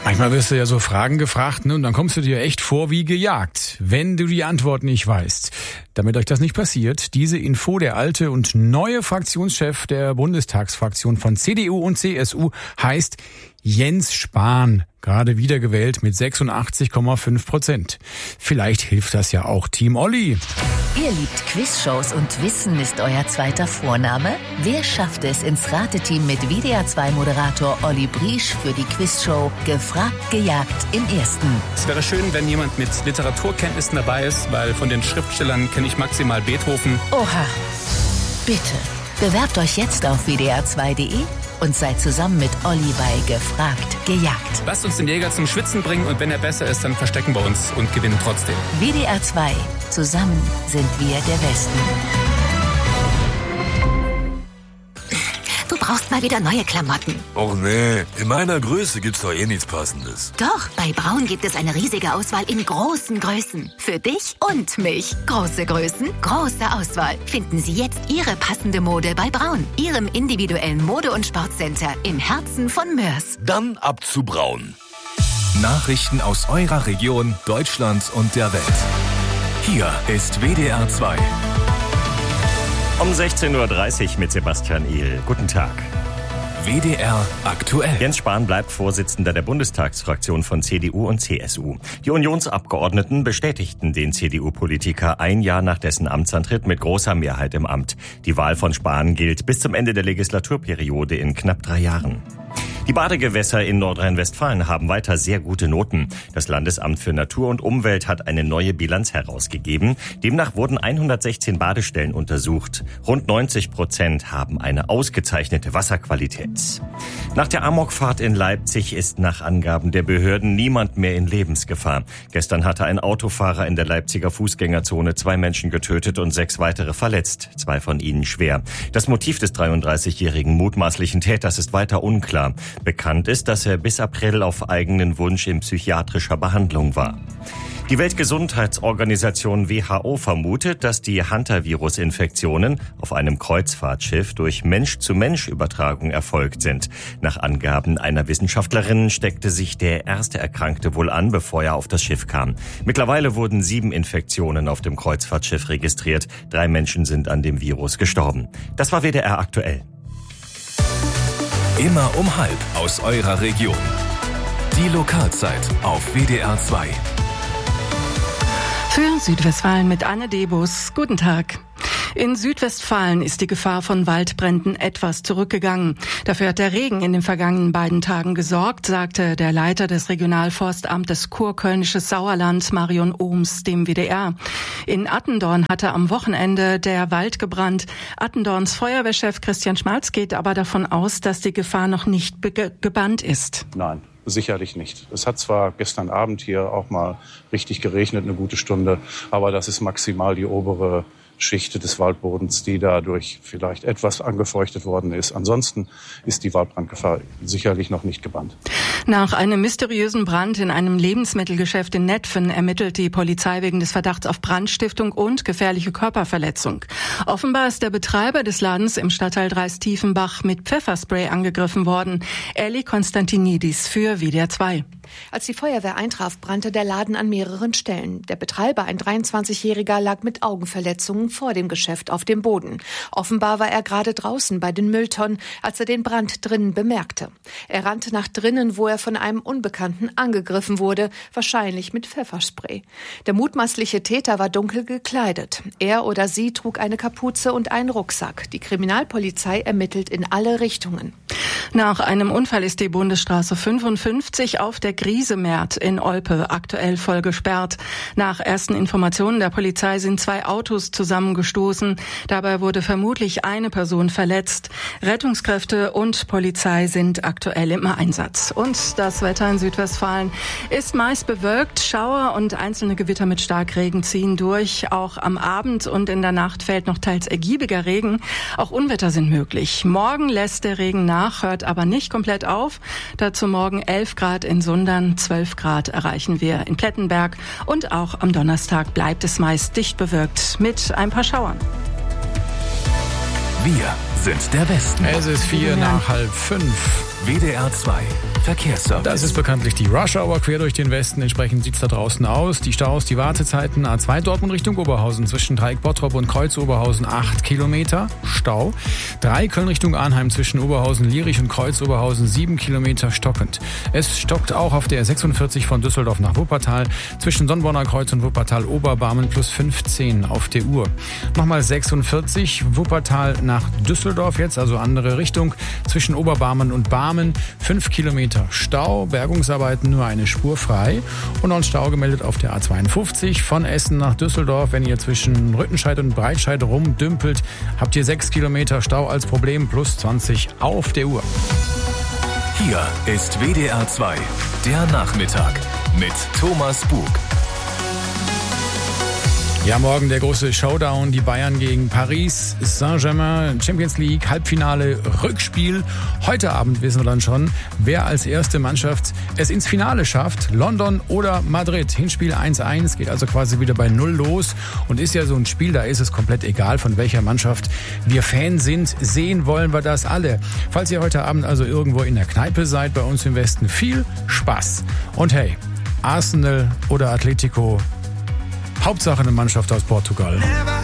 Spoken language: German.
Manchmal wirst du ja so Fragen gefragt, ne? Und dann kommst du dir echt vor wie gejagt, wenn du die Antwort nicht weißt. Damit euch das nicht passiert, diese Info: Der alte und neue Fraktionschef der Bundestagsfraktion von CDU und CSU heißt Jens Spahn, gerade wiedergewählt mit 86,5%. Vielleicht hilft das ja auch Team Olli. Ihr liebt Quizshows und Wissen ist euer zweiter Vorname? Wer schafft es ins Rateteam mit WDR2-Moderator Olli Briesch für die Quizshow Gefragt, Gejagt im Ersten? Es wäre schön, wenn jemand mit Literaturkenntnissen dabei ist, weil von den Schriftstellern kenne ich maximal Beethoven. Oha, bitte. Bewerbt euch jetzt auf wdr2.de und seid zusammen mit Olli bei Gefragt, Gejagt. Lasst uns den Jäger zum Schwitzen bringen und wenn er besser ist, dann verstecken wir uns und gewinnen trotzdem. WDR 2. Zusammen sind wir der Westen. Du brauchst mal wieder neue Klamotten. Och nee, in meiner Größe gibt's doch eh nichts Passendes. Doch, bei Braun gibt es eine riesige Auswahl in großen Größen. Für dich und mich. Große Größen, große Auswahl. Finden Sie jetzt Ihre passende Mode bei Braun, Ihrem individuellen Mode- und Sportcenter im Herzen von Mörs. Dann ab zu Braun. Nachrichten aus eurer Region, Deutschland und der Welt. Hier ist WDR 2. Um 16.30 Uhr mit Sebastian Ehl. Guten Tag. WDR aktuell. Jens Spahn bleibt Vorsitzender der Bundestagsfraktion von CDU und CSU. Die Unionsabgeordneten bestätigten den CDU-Politiker ein Jahr nach dessen Amtsantritt mit großer Mehrheit im Amt. Die Wahl von Spahn gilt bis zum Ende der Legislaturperiode in knapp 3 Jahren. Die Badegewässer in Nordrhein-Westfalen haben weiter sehr gute Noten. Das Landesamt für Natur und Umwelt hat eine neue Bilanz herausgegeben. Demnach wurden 116 Badestellen untersucht. Rund 90% haben eine ausgezeichnete Wasserqualität. Nach der Amokfahrt in Leipzig ist nach Angaben der Behörden niemand mehr in Lebensgefahr. Gestern hatte ein Autofahrer in der Leipziger Fußgängerzone 2 Menschen getötet und 6 weitere verletzt. 2 von ihnen schwer. Das Motiv des 33-jährigen mutmaßlichen Täters ist weiter unklar. Bekannt ist, dass er bis April auf eigenen Wunsch in psychiatrischer Behandlung war. Die Weltgesundheitsorganisation WHO vermutet, dass die Hantavirus-Infektionen auf einem Kreuzfahrtschiff durch Mensch-zu-Mensch-Übertragung erfolgt sind. Nach Angaben einer Wissenschaftlerin steckte sich der erste Erkrankte wohl an, bevor er auf das Schiff kam. Mittlerweile wurden 7 Infektionen auf dem Kreuzfahrtschiff registriert. 3 Menschen sind an dem Virus gestorben. Das war WDR aktuell. Immer um 12 aus eurer Region. Die Lokalzeit auf WDR 2. Für Südwestfalen mit Anne Debus. Guten Tag. In Südwestfalen ist die Gefahr von Waldbränden etwas zurückgegangen. Dafür hat der Regen in den vergangenen beiden Tagen gesorgt, sagte der Leiter des Regionalforstamtes Kurkölnisches Sauerland, Marion Ohms, dem WDR. In Attendorn hatte am Wochenende der Wald gebrannt. Attendorns Feuerwehrchef Christian Schmalz geht aber davon aus, dass die Gefahr noch nicht gebannt ist. Nein. Sicherlich nicht. Es hat zwar gestern Abend hier auch mal richtig geregnet, eine gute Stunde, aber das ist maximal die obere Schicht des Waldbodens, die dadurch vielleicht etwas angefeuchtet worden ist. Ansonsten ist die Waldbrandgefahr sicherlich noch nicht gebannt. Nach einem mysteriösen Brand in einem Lebensmittelgeschäft in Netphen ermittelt die Polizei wegen des Verdachts auf Brandstiftung und gefährliche Körperverletzung. Offenbar ist der Betreiber des Ladens im Stadtteil Dreis-Tiefenbach mit Pfefferspray angegriffen worden. Elli Konstantinidis für WDR 2. Als die Feuerwehr eintraf, brannte der Laden an mehreren Stellen. Der Betreiber, ein 23-Jähriger, lag mit Augenverletzungen vor dem Geschäft auf dem Boden. Offenbar war er gerade draußen bei den Mülltonnen, als er den Brand drinnen bemerkte. Er rannte nach drinnen, wo er von einem Unbekannten angegriffen wurde, wahrscheinlich mit Pfefferspray. Der mutmaßliche Täter war dunkel gekleidet. Er oder sie trug eine Kapuze und einen Rucksack. Die Kriminalpolizei ermittelt in alle Richtungen. Nach einem Unfall ist die Bundesstraße 55 auf der Griesemärt in Olpe aktuell voll gesperrt. Nach ersten Informationen der Polizei sind 2 Autos zusammengestoßen. Dabei wurde vermutlich eine Person verletzt. Rettungskräfte und Polizei sind aktuell im Einsatz. Und das Wetter in Südwestfalen ist meist bewölkt. Schauer und einzelne Gewitter mit Starkregen ziehen durch. Auch am Abend und in der Nacht fällt noch teils ergiebiger Regen. Auch Unwetter sind möglich. Morgen lässt der Regen nach, hört aber nicht komplett auf. Dazu morgen 11 Grad in Sundern, 12 Grad erreichen wir in Plettenberg. Und auch am Donnerstag bleibt es meist dicht bewölkt mit ein paar Schauern. Wir sind der Westen. Es ist 4 nach halb 5. WDR 2. Verkehrsservice. Das ist bekanntlich die Rush-Hour quer durch den Westen. Entsprechend sieht es da draußen aus. Die Staus, die Wartezeiten. A2 Dortmund Richtung Oberhausen zwischen Dreieck Bottrop und Kreuz Oberhausen 8 Kilometer Stau. 3 Köln Richtung Arnheim zwischen Oberhausen Lierich und Kreuz Oberhausen 7 Kilometer stockend. Es stockt auch auf der 46 von Düsseldorf nach Wuppertal zwischen Sonnborner Kreuz und Wuppertal Oberbarmen plus 15 auf der Uhr. Nochmal 46 Wuppertal nach Düsseldorf jetzt, also andere Richtung zwischen Oberbarmen und Barmen 5 Kilometer Stau, Bergungsarbeiten nur eine Spur frei und noch ein Stau gemeldet auf der A52 von Essen nach Düsseldorf. Wenn ihr zwischen Rüttenscheid und Breitscheid rumdümpelt, habt ihr 6 Kilometer Stau als Problem plus 20 auf der Uhr. Hier ist WDR 2, der Nachmittag mit Thomas Bug. Ja, morgen der große Showdown, die Bayern gegen Paris Saint-Germain, Champions League, Halbfinale, Rückspiel. Heute Abend wissen wir dann schon, wer als erste Mannschaft es ins Finale schafft. London oder Madrid. Hinspiel 1-1, geht also quasi wieder bei 0 los und ist ja so ein Spiel, da ist es komplett egal, von welcher Mannschaft wir Fan sind. Sehen wollen wir das alle. Falls ihr heute Abend also irgendwo in der Kneipe seid, bei uns im Westen, viel Spaß. Und hey, Arsenal oder Atletico, Hauptsache eine Mannschaft aus Portugal.